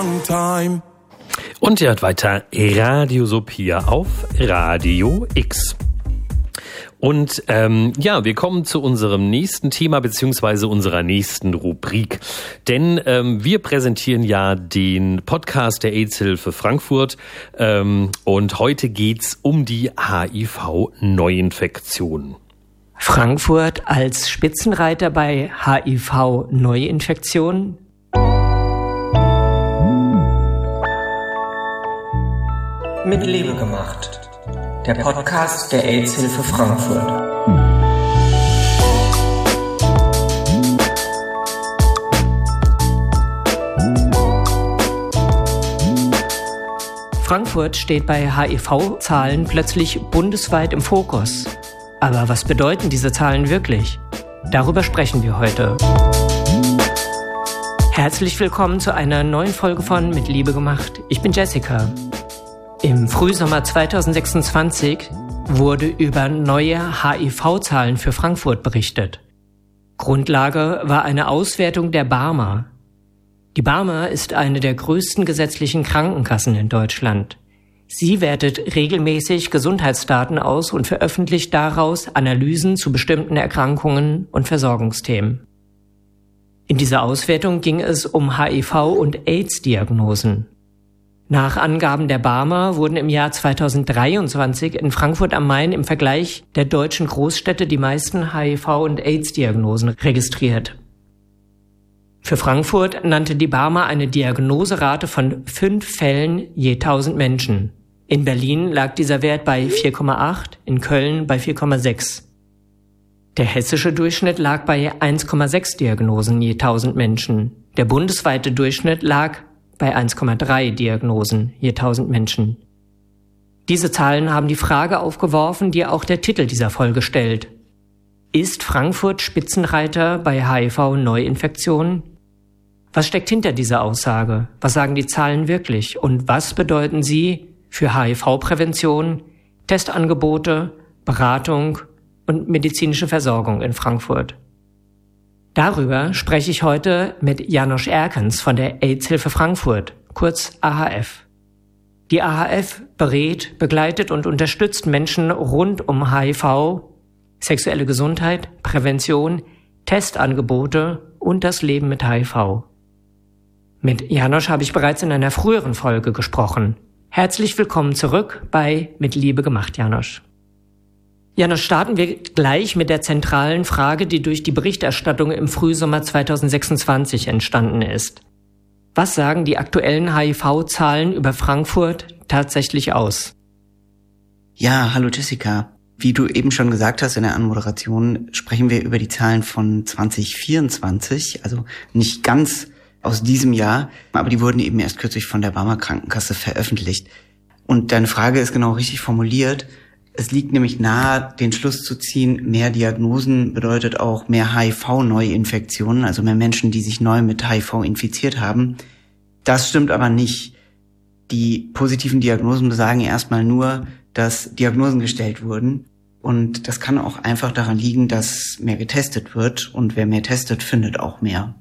long time. Und ihr hört weiter Radio Sopia auf Radio X. Und wir kommen zu unserem nächsten Thema beziehungsweise unserer nächsten Rubrik. Denn wir präsentieren ja den Podcast der AIDS-Hilfe Frankfurt und heute geht's um die HIV-Neuinfektion. Frankfurt als Spitzenreiter bei HIV-Neuinfektionen. Mit Liebe gemacht. Der Podcast der AIDS-Hilfe Frankfurt. Frankfurt steht bei HIV-Zahlen plötzlich bundesweit im Fokus. Aber was bedeuten diese Zahlen wirklich? Darüber sprechen wir heute. Herzlich willkommen zu einer neuen Folge von Mit Liebe gemacht. Ich bin Jessica. Im Frühsommer 2026 wurde über neue HIV-Zahlen für Frankfurt berichtet. Grundlage war eine Auswertung der BARMER. Die BARMER ist eine der größten gesetzlichen Krankenkassen in Deutschland. Sie wertet regelmäßig Gesundheitsdaten aus und veröffentlicht daraus Analysen zu bestimmten Erkrankungen und Versorgungsthemen. In dieser Auswertung ging es um HIV- und AIDS-Diagnosen. Nach Angaben der BARMER wurden im Jahr 2023 in Frankfurt am Main im Vergleich der deutschen Großstädte die meisten HIV- und AIDS-Diagnosen registriert. Für Frankfurt nannte die BARMER eine Diagnoserate von 5 Fällen je 1000 Menschen. In Berlin lag dieser Wert bei 4,8, in Köln bei 4,6. Der hessische Durchschnitt lag bei 1,6 Diagnosen je 1000 Menschen. Der bundesweite Durchschnitt lag bei 1,3 Diagnosen je 1000 Menschen. Diese Zahlen haben die Frage aufgeworfen, die auch der Titel dieser Folge stellt. Ist Frankfurt Spitzenreiter bei HIV-Neuinfektionen? Was steckt hinter dieser Aussage? Was sagen die Zahlen wirklich? Und was bedeuten sie für HIV-Prävention, Testangebote, Beratung und medizinische Versorgung in Frankfurt? Darüber spreche ich heute mit János Erkens von der AIDS-Hilfe Frankfurt, kurz AHF. Die AHF berät, begleitet und unterstützt Menschen rund um HIV, sexuelle Gesundheit, Prävention, Testangebote und das Leben mit HIV. Mit János habe ich bereits in einer früheren Folge gesprochen. Herzlich willkommen zurück bei Mit Liebe gemacht, János. János, starten wir gleich mit der zentralen Frage, die durch die Berichterstattung im Frühsommer 2026 entstanden ist. Was sagen die aktuellen HIV-Zahlen über Frankfurt tatsächlich aus? Ja, hallo Jessica. Wie du eben schon gesagt hast in der Anmoderation, sprechen wir über die Zahlen von 2024, also nicht ganz aus diesem Jahr, aber die wurden eben erst kürzlich von der BARMER Krankenkasse veröffentlicht. Und deine Frage ist genau richtig formuliert. Es liegt nämlich nahe, den Schluss zu ziehen, mehr Diagnosen bedeutet auch mehr HIV-Neuinfektionen, also mehr Menschen, die sich neu mit HIV infiziert haben. Das stimmt aber nicht. Die positiven Diagnosen besagen erstmal nur, dass Diagnosen gestellt wurden. Und das kann auch einfach daran liegen, dass mehr getestet wird. Und wer mehr testet, findet auch mehr.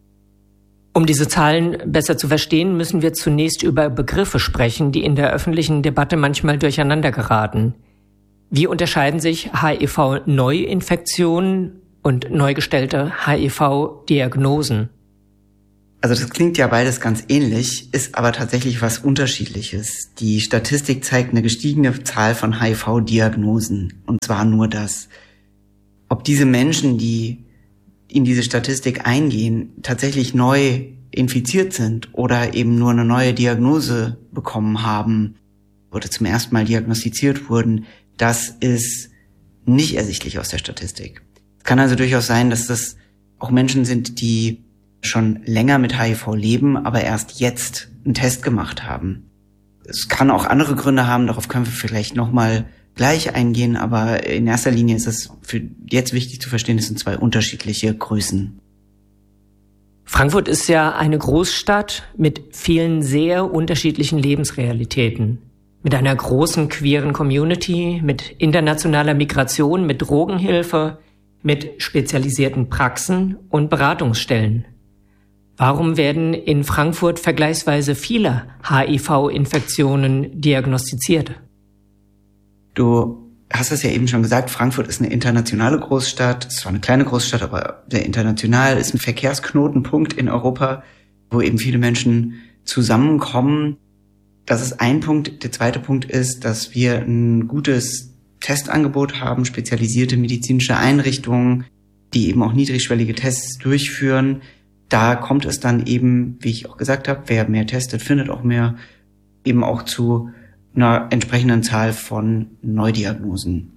Um diese Zahlen besser zu verstehen, müssen wir zunächst über Begriffe sprechen, die in der öffentlichen Debatte manchmal durcheinander geraten. Wie unterscheiden sich HIV-Neuinfektionen und neu gestellte HIV-Diagnosen? Also das klingt ja beides ganz ähnlich, ist aber tatsächlich was Unterschiedliches. Die Statistik zeigt eine gestiegene Zahl von HIV-Diagnosen, und zwar nur das. Ob diese Menschen, die in diese Statistik eingehen, tatsächlich neu infiziert sind oder eben nur eine neue Diagnose bekommen haben oder zum ersten Mal diagnostiziert wurden, das ist nicht ersichtlich aus der Statistik. Es kann also durchaus sein, dass das auch Menschen sind, die schon länger mit HIV leben, aber erst jetzt einen Test gemacht haben. Es kann auch andere Gründe haben, darauf können wir vielleicht nochmal gleich eingehen, aber in erster Linie ist es für jetzt wichtig zu verstehen, es sind 2 unterschiedliche Größen. Frankfurt ist ja eine Großstadt mit vielen sehr unterschiedlichen Lebensrealitäten. Mit einer großen queeren Community, mit internationaler Migration, mit Drogenhilfe, mit spezialisierten Praxen und Beratungsstellen. Warum werden in Frankfurt vergleichsweise viele HIV-Infektionen diagnostiziert? Du hast es ja eben schon gesagt, Frankfurt ist eine internationale Großstadt. Es ist zwar eine kleine Großstadt, aber sehr international, ist ein Verkehrsknotenpunkt in Europa, wo eben viele Menschen zusammenkommen. Das ist ein Punkt. Der zweite Punkt ist, dass wir ein gutes Testangebot haben, spezialisierte medizinische Einrichtungen, die eben auch niedrigschwellige Tests durchführen. Da kommt es dann eben, wie ich auch gesagt habe, wer mehr testet, findet auch mehr, eben auch zu einer entsprechenden Zahl von Neudiagnosen.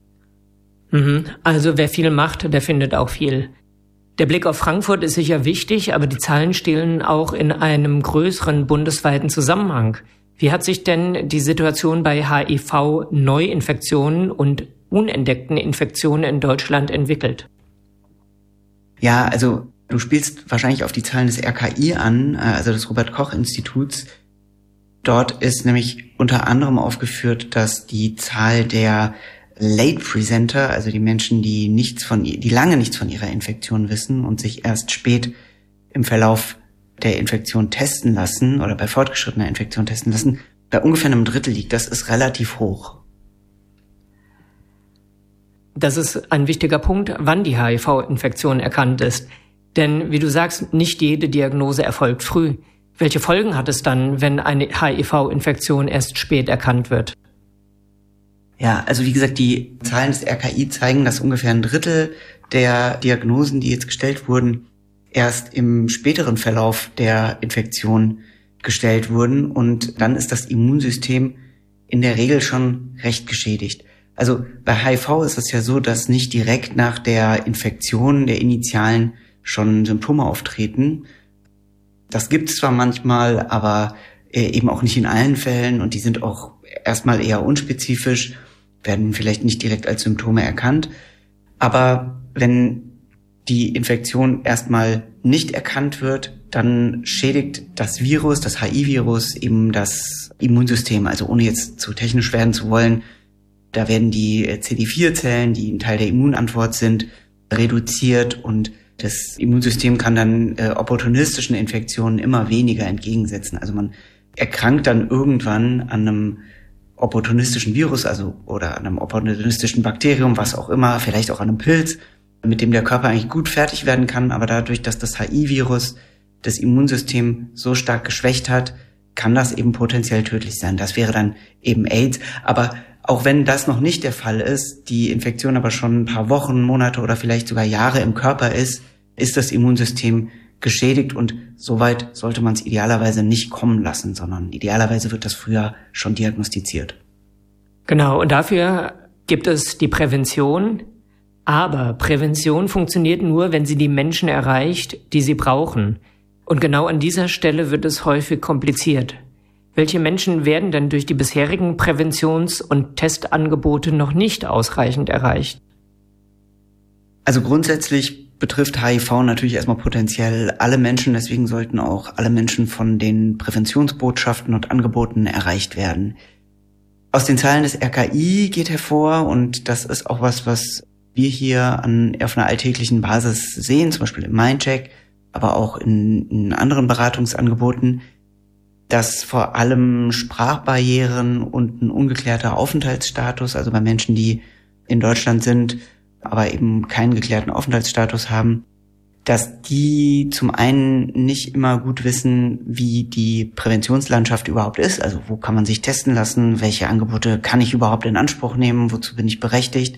Also wer viel macht, der findet auch viel. Der Blick auf Frankfurt ist sicher wichtig, aber die Zahlen stehen auch in einem größeren bundesweiten Zusammenhang. Wie hat sich denn die Situation bei HIV-Neuinfektionen und unentdeckten Infektionen in Deutschland entwickelt? Ja, also du spielst wahrscheinlich auf die Zahlen des RKI an, also des Robert-Koch-Instituts. Dort ist nämlich unter anderem aufgeführt, dass die Zahl der Late Presenter, also die Menschen, die lange nichts von ihrer Infektion wissen und sich erst spät im Verlauf der Infektion testen lassen oder bei fortgeschrittener Infektion testen lassen, bei ungefähr einem Drittel liegt. Das ist relativ hoch. Das ist ein wichtiger Punkt, wann die HIV-Infektion erkannt ist. Denn, wie du sagst, nicht jede Diagnose erfolgt früh. Welche Folgen hat es dann, wenn eine HIV-Infektion erst spät erkannt wird? Ja, also wie gesagt, die Zahlen des RKI zeigen, dass ungefähr ein Drittel der Diagnosen, die jetzt gestellt wurden, erst im späteren Verlauf der Infektion gestellt wurden. Und dann ist das Immunsystem in der Regel schon recht geschädigt. Also bei HIV ist es ja so, dass nicht direkt nach der Infektion der initialen schon Symptome auftreten. Das gibt es zwar manchmal, aber eben auch nicht in allen Fällen und die sind auch erstmal eher unspezifisch, werden vielleicht nicht direkt als Symptome erkannt. Aber wenn die Infektion erstmal nicht erkannt wird, dann schädigt das Virus, das HIV-Virus, eben das Immunsystem. Also ohne jetzt zu technisch werden zu wollen, da werden die CD4-Zellen, die ein Teil der Immunantwort sind, reduziert und das Immunsystem kann dann opportunistischen Infektionen immer weniger entgegensetzen. Also man erkrankt dann irgendwann an einem opportunistischen Virus, oder an einem opportunistischen Bakterium, was auch immer, vielleicht auch an einem Pilz, mit dem der Körper eigentlich gut fertig werden kann. Aber dadurch, dass das HIV-Virus das Immunsystem so stark geschwächt hat, kann das eben potenziell tödlich sein. Das wäre dann eben AIDS. Aber auch wenn das noch nicht der Fall ist, die Infektion aber schon ein paar Wochen, Monate oder vielleicht sogar Jahre im Körper ist das Immunsystem geschädigt und soweit sollte man es idealerweise nicht kommen lassen, sondern idealerweise wird das früher schon diagnostiziert. Genau, und dafür gibt es die Prävention, aber Prävention funktioniert nur, wenn sie die Menschen erreicht, die sie brauchen. Und genau an dieser Stelle wird es häufig kompliziert. Welche Menschen werden denn durch die bisherigen Präventions- und Testangebote noch nicht ausreichend erreicht? Also grundsätzlich betrifft HIV natürlich erstmal potenziell alle Menschen, deswegen sollten auch alle Menschen von den Präventionsbotschaften und Angeboten erreicht werden. Aus den Zahlen des RKI geht hervor, und das ist auch was wir hier auf einer alltäglichen Basis sehen, zum Beispiel im Mindcheck, aber auch in anderen Beratungsangeboten, dass vor allem Sprachbarrieren und ein ungeklärter Aufenthaltsstatus, also bei Menschen, die in Deutschland sind, aber eben keinen geklärten Aufenthaltsstatus haben, dass die zum einen nicht immer gut wissen, wie die Präventionslandschaft überhaupt ist, also wo kann man sich testen lassen, welche Angebote kann ich überhaupt in Anspruch nehmen, wozu bin ich berechtigt,